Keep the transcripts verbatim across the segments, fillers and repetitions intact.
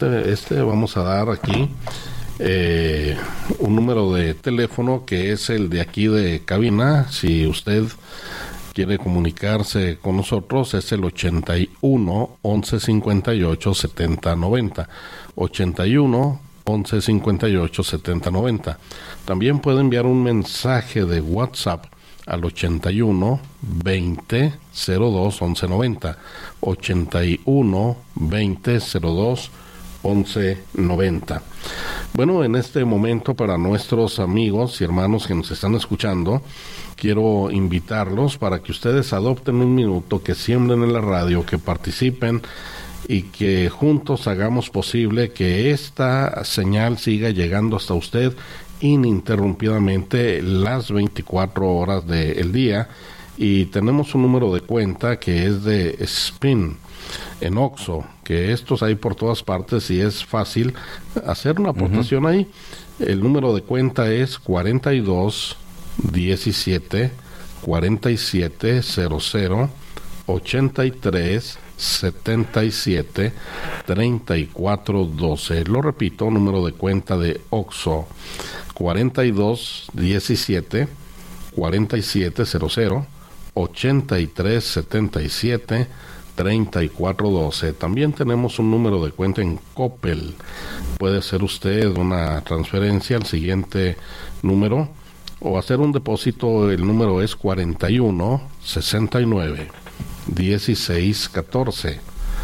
este, este vamos a dar aquí eh, un número de teléfono que es el de aquí de cabina. Si usted quiere comunicarse con nosotros, es el ochenta y uno, once cincuenta y ocho, setenta noventa. ochenta y uno, once cincuenta y ocho, setenta noventa. También puede enviar un mensaje de WhatsApp al ochenta y uno, veinte, cero dos, once noventa. ochenta y uno, veinte, cero dos, once noventa. Bueno, en este momento, para nuestros amigos y hermanos que nos están escuchando, quiero invitarlos para que ustedes adopten un minuto, que siembren en la radio, que participen y que juntos hagamos posible que esta señal siga llegando hasta usted ininterrumpidamente las veinticuatro horas del día. Y tenemos un número de cuenta que es de Spin en Oxxo, que estos hay por todas partes y es fácil hacer una aportación uh-huh. ahí. El número de cuenta es cuarenta y dos, diecisiete, cuarenta y siete, cero cero, ochenta y tres, setenta y siete, treinta y cuatro, doce. Lo repito, número de cuenta de Oxxo, cuarenta y dos, diecisiete, cuarenta y siete, cero cero, ochenta y tres, setenta y siete, treinta y cuatro, doce. También tenemos un número de cuenta en Coppel. Puede hacer usted una transferencia al siguiente número o hacer un depósito. El número es cuarenta y uno, sesenta y nueve, dieciséis, catorce,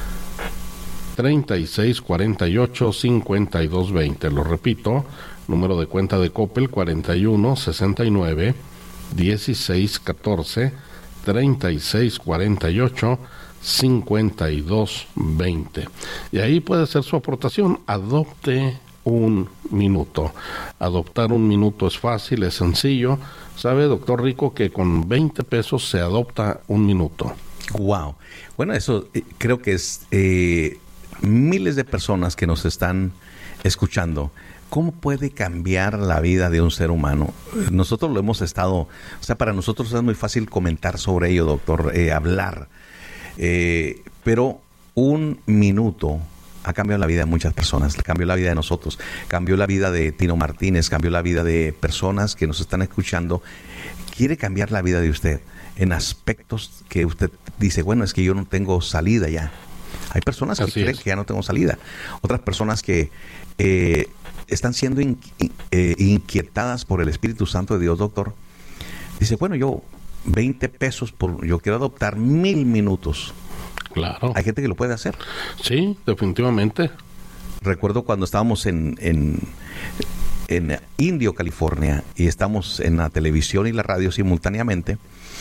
treinta y seis, cuarenta y ocho, cincuenta y dos, veinte. Lo repito, número de cuenta de Coppel, cuarenta y uno, sesenta y nueve, dieciséis, catorce, treinta y seis, cuarenta y ocho, cincuenta y dos, veinte. Y ahí puede hacer su aportación. Adopte un minuto. Adoptar un minuto es fácil, es sencillo. ¿Sabe, doctor Rico, que con veinte pesos se adopta un minuto? Wow. Bueno, eso eh, creo que es eh, miles de personas que nos están escuchando. ¿Cómo puede cambiar la vida de un ser humano? Nosotros lo hemos estado, o sea, para nosotros es muy fácil comentar sobre ello, doctor, eh, hablar. Eh, pero un minuto ha cambiado la vida de muchas personas, cambió la vida de nosotros, cambió la vida de Tino Martínez, cambió la vida de personas que nos están escuchando. Quiere cambiar la vida de usted en aspectos que usted dice, bueno, es que yo no tengo salida ya. Hay personas que Así creen es. que ya no tengo salida. Otras personas que eh, están siendo in, eh, inquietadas por el Espíritu Santo de Dios, doctor. Dice, bueno, yo veinte pesos, por, yo quiero adoptar mil minutos. Claro. Hay gente que lo puede hacer. Sí, definitivamente. Recuerdo cuando estábamos en, en, en Indio, California, y estamos en la televisión y la radio simultáneamente,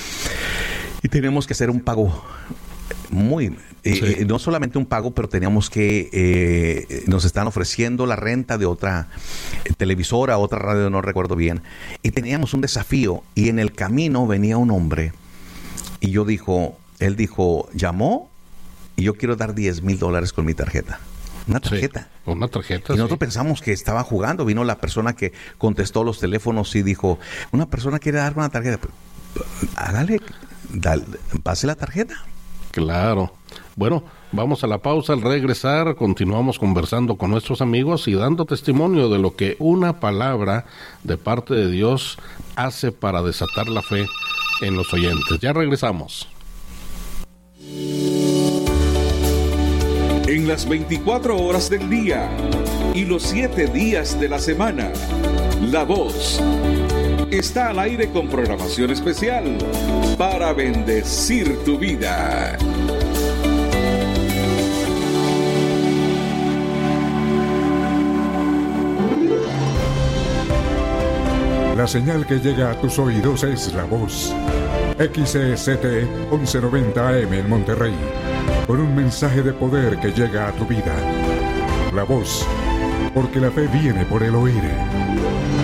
y teníamos que hacer un pago muy... Sí. Eh, no solamente un pago, pero teníamos que... Eh, nos están ofreciendo la renta de otra televisora, otra radio, no recuerdo bien, y teníamos un desafío, y en el camino venía un hombre, y yo dijo... Él dijo, llamó, y yo quiero dar diez mil dólares con mi tarjeta. Una tarjeta. Sí, una tarjeta, Y nosotros sí. pensamos que estaba jugando. Vino la persona que contestó los teléfonos y dijo, una persona quiere darme una tarjeta. Hágale, dale, pase la tarjeta. Claro. Bueno, vamos a la pausa. Al regresar, continuamos conversando con nuestros amigos y dando testimonio de lo que una palabra de parte de Dios hace para desatar la fe en los oyentes. Ya regresamos. En las veinticuatro horas del día y los siete días de la semana, La Voz está al aire con programación especial para bendecir tu vida. La señal que llega a tus oídos es La Voz. X E C T once noventa A M en Monterrey, con un mensaje de poder que llega a tu vida. La Voz, porque la fe viene por el oír.